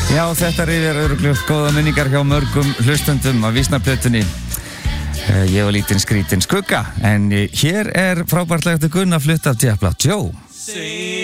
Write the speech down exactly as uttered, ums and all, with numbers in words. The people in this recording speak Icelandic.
Já, þetta rifjar örugglega góða minningar hjá mörgum hlustendum af Vísnaplötunni. Ég var lítinn skrítinn skugga, en hér er frábært lag eftir Gunnar flutt af Diablo Joe.